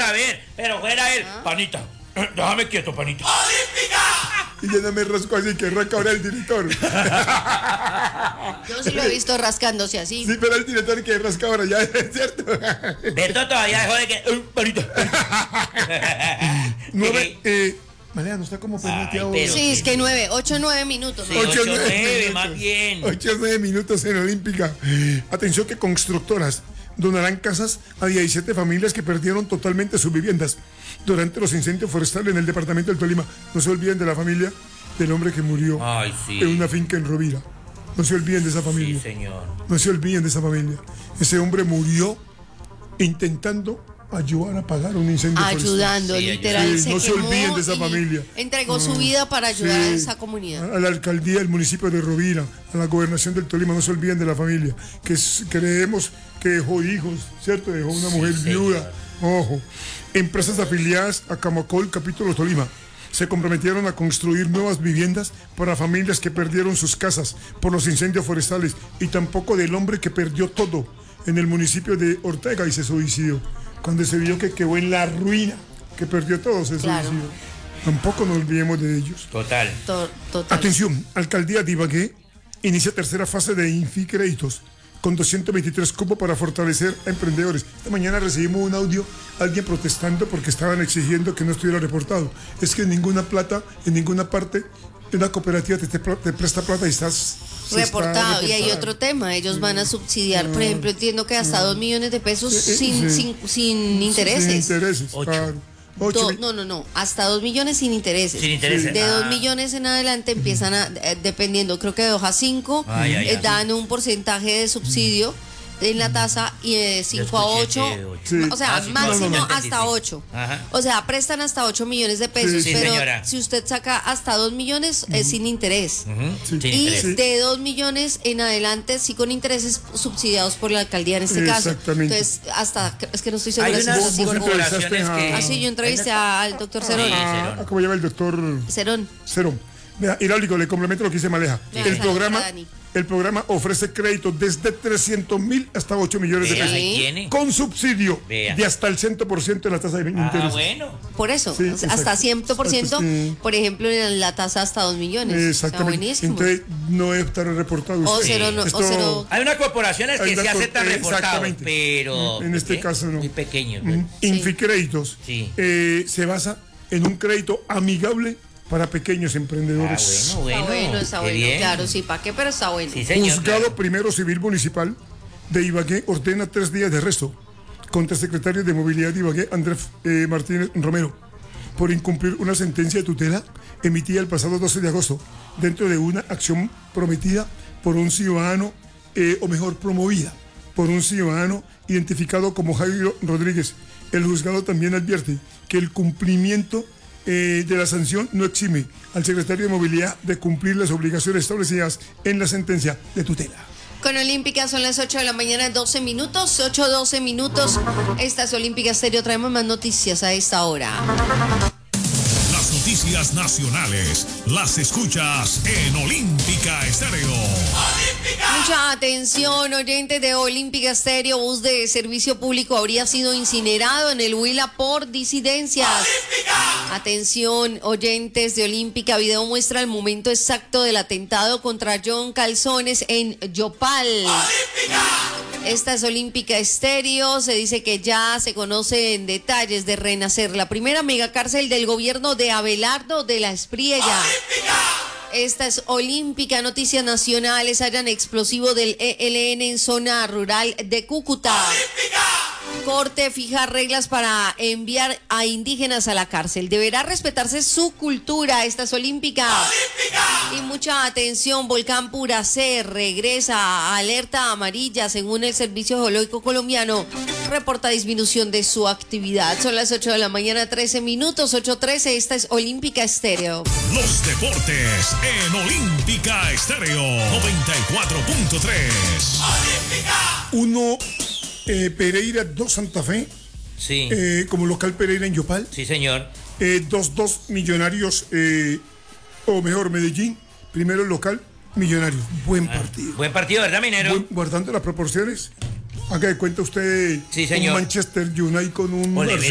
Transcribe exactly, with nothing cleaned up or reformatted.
a ver, pero fuera él. ¿Ah? Panita, déjame quieto, panita. ¡Olímpica! Y ya no me rasco así, que rasca ahora el director. Yo sí lo he visto rascándose así. Sí, pero el director que rasca ahora ya, ¿es cierto? Beto todavía dejó de que... Uh, panita. Nueve, eh... Malea, no está como permitido. Sí, es que nueve, ocho, nueve minutos. Sí, ocho, nueve, más bien. Ocho, nueve minutos en Olímpica. Atención que constructoras donarán casas a diecisiete familias que perdieron totalmente sus viviendas durante los incendios forestales en el departamento del Tolima. No se olviden de la familia del hombre que murió Ay, sí. en una finca en Rovira. No se olviden de esa familia. Sí, señor. No se olviden de esa familia. Ese hombre murió intentando ayudar a apagar un incendio ayudando, forestal. literal. Sí, se no se olviden de esa familia. Entregó su vida para ayudar sí, a esa comunidad. A la alcaldía del municipio de Rovira, a la gobernación del Tolima, no se olviden de la familia. Que creemos que dejó hijos, ¿cierto? Dejó una sí, mujer viuda. Ojo. Empresas afiliadas a Camacol, capítulo Tolima, se comprometieron a construir nuevas viviendas para familias que perdieron sus casas por los incendios forestales y tampoco del hombre que perdió todo en el municipio de Ortega y se suicidó. Cuando se vio que quedó en la ruina, que perdió todo, se claro. suicidó. Tampoco nos olvidemos de ellos. Total. To total. Atención, Alcaldía de Ibagué inicia tercera fase de Inficréditos con doscientos veintitrés cupos para fortalecer a emprendedores. Esta mañana recibimos un audio, alguien protestando porque estaban exigiendo que no estuviera reportado. Es que en ninguna plata, en ninguna parte, una cooperativa te, te, te presta plata y estás... Reportado. Y hay otro tema, ellos van a subsidiar, por ejemplo, entiendo que hasta dos millones de pesos sí, sin, sí. sin, sin intereses. Sin intereses, Ocho. claro. Do, no, no, no, hasta dos millones sin intereses. Sin intereses. De dos millones en adelante empiezan a, eh, dependiendo, creo que de dos a cinco, ay, ay, eh, ay, dan un porcentaje de subsidio en la tasa y de cinco a ocho, sí. o sea, ah, sí, máximo no, no, no. hasta ocho. Ajá. O sea, prestan hasta ocho millones de pesos, sí, sí, pero señora. Si usted saca hasta dos millones uh-huh. es sin interés. Uh-huh. Sí. Sin y interés. De dos millones en adelante sí con intereses subsidiados por la alcaldía en este caso. Entonces, hasta, es que no estoy segura. Hay unas incorporaciones que... Ah, sí, yo entrevisté al doctor Cerón. Ah, ¿cómo llama el doctor? Cerón. Cerón. Mira, Hidráulico, le complemento lo que dice Maleja. Mira, el programa... El programa ofrece crédito desde trescientos mil hasta ocho millones de pesos. ¿Sí? Con subsidio Vea. de hasta el cien por ciento de la tasa de interés. Ah, bueno. Por eso, sí, hasta cien por ciento, sí. Por ejemplo, en la tasa hasta dos millones. Exactamente. O sea, entonces, no es estar reportado. O cero, no, Esto, o cero. Hay unas corporaciones que se aceptan reportados, pero... En este caso no. Muy pequeños. Mm. Sí. Inficréditos sí. eh, se basa en un crédito amigable para pequeños emprendedores. Ah, bueno, bueno. Está bueno, está bueno. Bien. Claro, sí, ¿para qué? Pero está bueno. Sí, señor, Juzgado claro. Primero Civil Municipal de Ibagué ordena tres días de arresto contra el secretario de Movilidad de Ibagué, Andrés eh, Martínez Romero, por incumplir una sentencia de tutela emitida el pasado doce de agosto dentro de una acción prometida por un ciudadano, eh, o mejor, promovida por un ciudadano identificado como Jairo Rodríguez. El juzgado también advierte que el cumplimiento Eh, de la sanción no exime al secretario de Movilidad de cumplir las obligaciones establecidas en la sentencia de tutela. Con Olímpica son las ocho de la mañana, doce minutos, ocho, doce minutos. Esta es Olímpica Estéreo, traemos más noticias a esta hora. Las noticias nacionales las escuchas en Olímpica Estéreo. ¡Olímpica! Mucha atención, oyentes de Olímpica Estéreo. Bus de servicio público habría sido incinerado en el Huila por disidencias. ¡Olímpica! Atención, oyentes de Olímpica. Video muestra el momento exacto del atentado contra John Calzones en Yopal. ¡Olímpica! Esta es Olímpica Estéreo. Se dice que ya se conocen detalles de Renacer, la primera megacárcel del gobierno de Abelardo de la Espriella. ¡Olímpica! Esta es Olímpica. Noticias nacionales. Hallan explosivo del E L N en zona rural de Cúcuta. ¡Olímpica! Corte fija reglas para enviar a indígenas a la cárcel. Deberá respetarse su cultura. Esta es Olímpica. ¡Olímpica! Y mucha atención. Volcán Puracé regresa a alerta amarilla. Según el Servicio Geológico Colombiano, reporta disminución de su actividad. Son las ocho de la mañana, trece minutos, ocho trece. Esta es Olímpica Estéreo. Los deportes en Olímpica Estéreo noventa y cuatro punto tres. Olímpica. Uno, eh, Pereira, dos Santa Fe. Sí. Eh, como local Pereira en Yopal. Sí, señor. Eh, dos, dos Millonarios, eh, o mejor Medellín, primero local, Millonarios. Buen ah, partido. Buen partido, ¿verdad, Minero? Buen, guardando las proporciones. Haga de cuenta usted, sí, señor, un Manchester United con un...